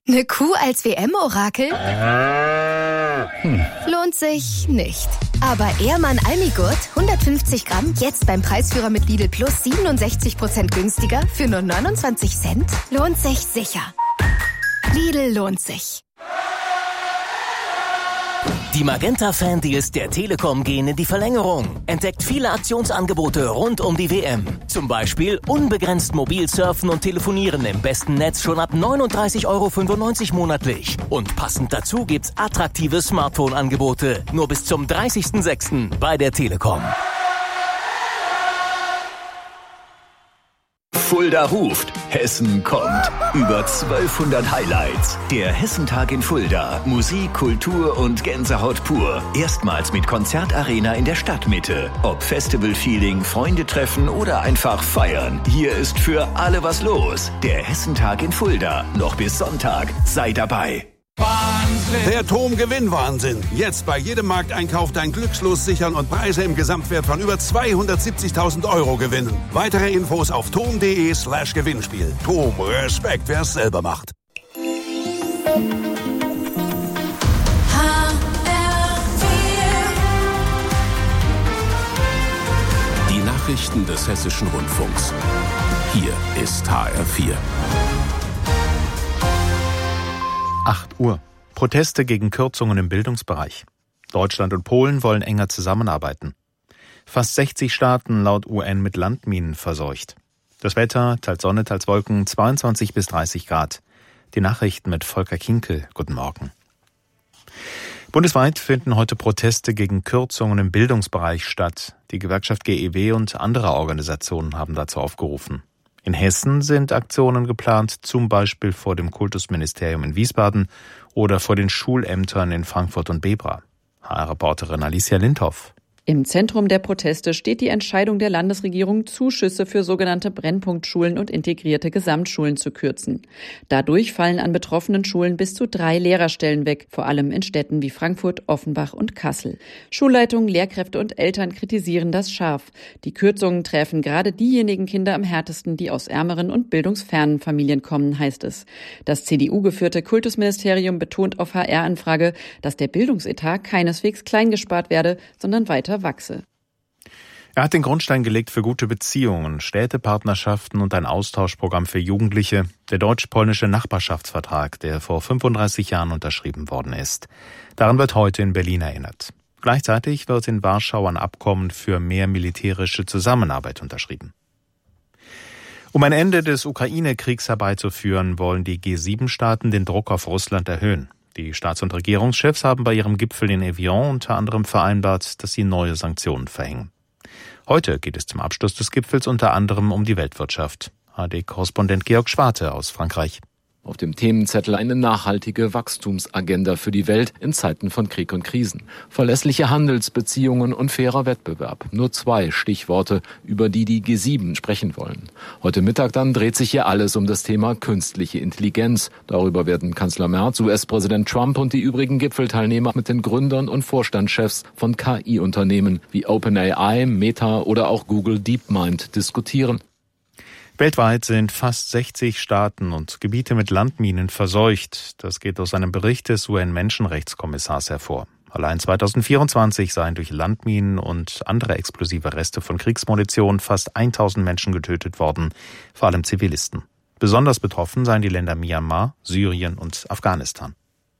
Eine Kuh als WM-Orakel? Lohnt sich nicht. Aber Ehrmann Almigurt, 150 Gramm, jetzt beim Preisführer mit Lidl Plus 67% günstiger für nur 29 Cent? Lohnt sich sicher. Lidl lohnt sich. Die Magenta-Fan-Deals der Telekom gehen in die Verlängerung. Entdeckt viele Aktionsangebote rund um die WM. Zum Beispiel unbegrenzt mobil surfen und telefonieren im besten Netz schon ab 39,95 € monatlich. Und passend dazu gibt's attraktive Smartphone-Angebote. Nur bis zum 30.06. bei der Telekom. Fulda ruft, Hessen kommt. Über 1200 Highlights. Der Hessentag in Fulda. Musik, Kultur und Gänsehaut pur. Erstmals mit Konzertarena in der Stadtmitte. Ob Festival-Feeling, Freunde treffen oder einfach feiern. Hier ist für alle was los. Der Hessentag in Fulda. Noch bis Sonntag. Sei dabei. Der TOM-Gewinnwahnsinn. Jetzt bei jedem Markteinkauf dein Glückslos sichern und Preise im Gesamtwert von über 270.000 € gewinnen. Weitere Infos auf tom.de/Gewinnspiel. TOM, Respekt, wer es selber macht. Die Nachrichten des Hessischen Rundfunks. Hier ist HR4. 8 Uhr. Proteste gegen Kürzungen im Bildungsbereich. Deutschland und Polen wollen enger zusammenarbeiten. Fast 60 Staaten laut UN mit Landminen verseucht. Das Wetter, teils Sonne, teils Wolken, 22 bis 30 Grad. Die Nachrichten mit Volker Kinkel. Guten Morgen. Bundesweit finden heute Proteste gegen Kürzungen im Bildungsbereich statt. Die Gewerkschaft GEW und andere Organisationen haben dazu aufgerufen. In Hessen sind Aktionen geplant, zum Beispiel vor dem Kultusministerium in Wiesbaden oder vor den Schulämtern in Frankfurt und Bebra. HR-Reporterin Alicia Lindhoff. Im Zentrum der Proteste steht die Entscheidung der Landesregierung, Zuschüsse für sogenannte Brennpunktschulen und integrierte Gesamtschulen zu kürzen. Dadurch fallen an betroffenen Schulen bis zu 3 Lehrerstellen weg, vor allem in Städten wie Frankfurt, Offenbach und Kassel. Schulleitungen, Lehrkräfte und Eltern kritisieren das scharf. Die Kürzungen treffen gerade diejenigen Kinder am härtesten, die aus ärmeren und bildungsfernen Familien kommen, heißt es. Das CDU-geführte Kultusministerium betont auf HR-Anfrage, dass der Bildungsetat keineswegs klein gespart werde, sondern weiter wachse. Er hat den Grundstein gelegt für gute Beziehungen, Städtepartnerschaften und ein Austauschprogramm für Jugendliche, der deutsch-polnische Nachbarschaftsvertrag, der vor 35 Jahren unterschrieben worden ist. Daran wird heute in Berlin erinnert. Gleichzeitig wird in Warschau ein Abkommen für mehr militärische Zusammenarbeit unterschrieben. Um ein Ende des Ukraine-Kriegs herbeizuführen, wollen die G7-Staaten den Druck auf Russland erhöhen. Die Staats- und Regierungschefs haben bei ihrem Gipfel in Evian unter anderem vereinbart, dass sie neue Sanktionen verhängen. Heute geht es zum Abschluss des Gipfels unter anderem um die Weltwirtschaft. ARD-Korrespondent Georg Schwarte aus Frankreich. Auf dem Themenzettel eine nachhaltige Wachstumsagenda für die Welt in Zeiten von Krieg und Krisen. Verlässliche Handelsbeziehungen und fairer Wettbewerb. Nur 2 Stichworte, über die die G7 sprechen wollen. Heute Mittag dann dreht sich hier alles um das Thema künstliche Intelligenz. Darüber werden Kanzler Merz, US-Präsident Trump und die übrigen Gipfelteilnehmer mit den Gründern und Vorstandschefs von KI-Unternehmen wie OpenAI, Meta oder auch Google DeepMind diskutieren. Weltweit sind fast 60 Staaten und Gebiete mit Landminen verseucht. Das geht aus einem Bericht des UN-Menschenrechtskommissars hervor. Allein 2024 seien durch Landminen und andere explosive Reste von Kriegsmunition fast 1000 Menschen getötet worden, vor allem Zivilisten. Besonders betroffen seien die Länder Myanmar, Syrien und Afghanistan.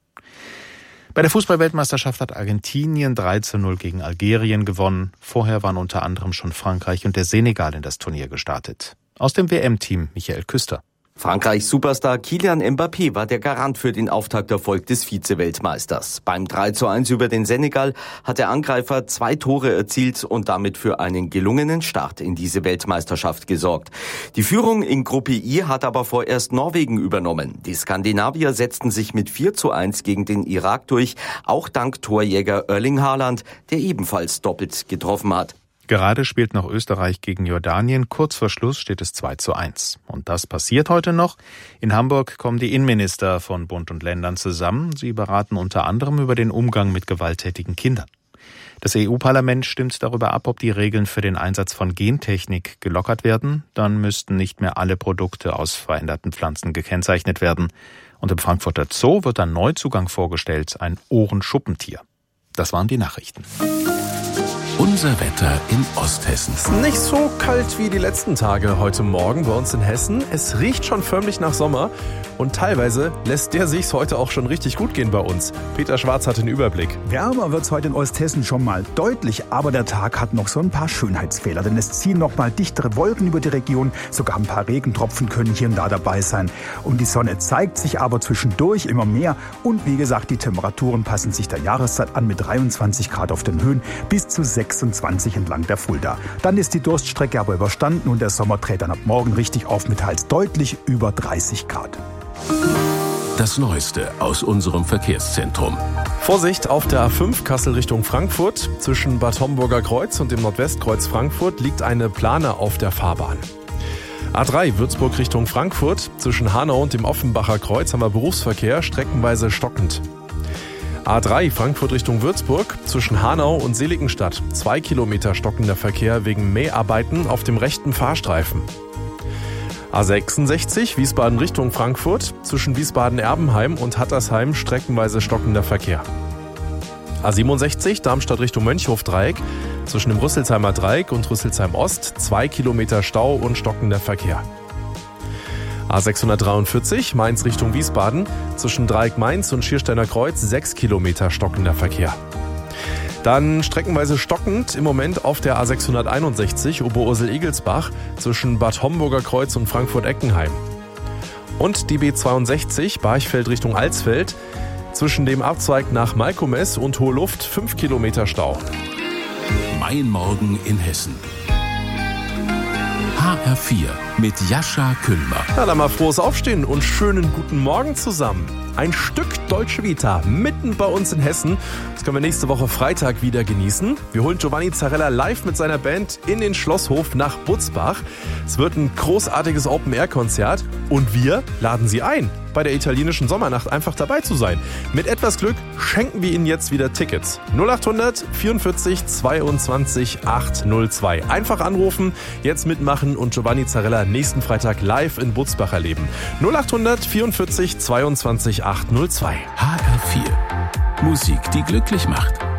Bei der Fußball-Weltmeisterschaft hat Argentinien 3:0 gegen Algerien gewonnen. Vorher waren unter anderem schon Frankreich und der Senegal in das Turnier gestartet. Aus dem WM-Team Michael Küster. Frankreichs Superstar Kylian Mbappé war der Garant für den Auftakterfolg des Vize-Weltmeisters. Beim 3:1 über den Senegal hat der Angreifer 2 Tore erzielt und damit für einen gelungenen Start in diese Weltmeisterschaft gesorgt. Die Führung in Gruppe I hat aber vorerst Norwegen übernommen. Die Skandinavier setzten sich mit 4:1 gegen den Irak durch, auch dank Torjäger Erling Haaland, der ebenfalls doppelt getroffen hat. Gerade spielt noch Österreich gegen Jordanien. Kurz vor Schluss steht es 2:1. Und das passiert heute noch. In Hamburg kommen die Innenminister von Bund und Ländern zusammen. Sie beraten unter anderem über den Umgang mit gewalttätigen Kindern. Das EU-Parlament stimmt darüber ab, ob die Regeln für den Einsatz von Gentechnik gelockert werden. Dann müssten nicht mehr alle Produkte aus veränderten Pflanzen gekennzeichnet werden. Und im Frankfurter Zoo wird ein Neuzugang vorgestellt, ein Ohrenschuppentier. Das waren die Nachrichten. Unser Wetter in Osthessen. Nicht so kalt wie die letzten Tage heute Morgen bei uns in Hessen. Es riecht schon förmlich nach Sommer und teilweise lässt der sich's heute auch schon richtig gut gehen bei uns. Peter Schwarz hat den Überblick. Wärmer wird's heute in Osthessen schon mal deutlich, aber der Tag hat noch so ein paar Schönheitsfehler, denn es ziehen noch mal dichtere Wolken über die Region, sogar ein paar Regentropfen können hier und da dabei sein. Und die Sonne zeigt sich aber zwischendurch immer mehr und wie gesagt, die Temperaturen passen sich der Jahreszeit an mit 23 Grad auf den Höhen bis zu 26 entlang der Fulda. Dann ist die Durststrecke aber überstanden und der Sommer dreht dann ab morgen richtig auf mit teils deutlich über 30 Grad. Das Neueste aus unserem Verkehrszentrum. Vorsicht auf der A5 Kassel Richtung Frankfurt. Zwischen Bad Homburger Kreuz und dem Nordwestkreuz Frankfurt liegt eine Plane auf der Fahrbahn. A3 Würzburg Richtung Frankfurt. Zwischen Hanau und dem Offenbacher Kreuz haben wir Berufsverkehr, streckenweise stockend. A3 Frankfurt Richtung Würzburg, zwischen Hanau und Seligenstadt. 2 Kilometer stockender Verkehr wegen Mäharbeiten auf dem rechten Fahrstreifen. A66 Wiesbaden Richtung Frankfurt, zwischen Wiesbaden-Erbenheim und Hattersheim streckenweise stockender Verkehr. A67 Darmstadt Richtung Mönchhof-Dreieck, zwischen dem Rüsselsheimer Dreieck und Rüsselsheim Ost 2 Kilometer Stau und stockender Verkehr. A643 Mainz Richtung Wiesbaden, zwischen Dreieck Mainz und Schiersteiner Kreuz 6 Kilometer stockender Verkehr. Dann streckenweise stockend im Moment auf der A661 Oberursel-Egelsbach zwischen Bad Homburger Kreuz und Frankfurt-Eckenheim. Und die B62 Barchfeld Richtung Alsfeld zwischen dem Abzweig nach Malkomes und Hohe Luft 5 Kilometer Stau. Mein Morgen in Hessen. HR4 mit Jascha Küllmer. Ja, dann mal frohes Aufstehen und schönen guten Morgen zusammen. Ein Stück Deutsche Vita mitten bei uns in Hessen. Das können wir nächste Woche Freitag wieder genießen. Wir holen Giovanni Zarella live mit seiner Band in den Schlosshof nach Butzbach. Es wird ein großartiges Open-Air-Konzert und wir laden Sie ein, bei der italienischen Sommernacht einfach dabei zu sein. Mit etwas Glück schenken wir Ihnen jetzt wieder Tickets. 0800 44 22 802. Einfach anrufen, jetzt mitmachen und Giovanni Zarella nächsten Freitag live in Butzbach erleben. 0800 44 22 802. HR4. Musik, die glücklich macht.